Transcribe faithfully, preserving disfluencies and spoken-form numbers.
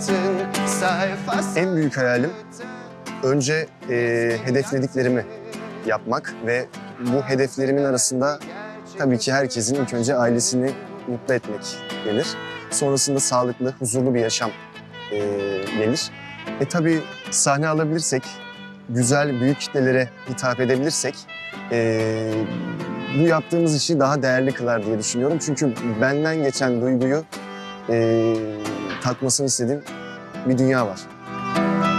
En büyük hayalim önce e, hedeflediklerimi yapmak ve bu hedeflerimin arasında tabii ki herkesin ilk önce ailesini mutlu etmek gelir. Sonrasında sağlıklı, huzurlu bir yaşam e, gelir. E tabii sahne alabilirsek, güzel, büyük kitlelere hitap edebilirsek e, bu yaptığımız işi daha değerli kılar diye düşünüyorum. Çünkü benden geçen duyguyu e, tatmasını istediğim bir dünya var.